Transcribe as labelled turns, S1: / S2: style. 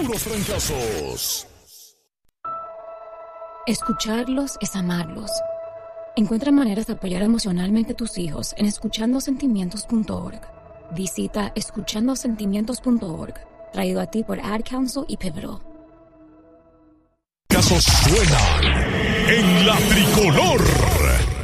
S1: puros fracasos.
S2: Escucharlos es amarlos. Encuentra maneras de apoyar emocionalmente a tus hijos en escuchandosentimientos.org. Visita escuchandosentimientos.org, traído a ti por Ad Council y Pivotal.
S1: Casos suenan en la tricolor.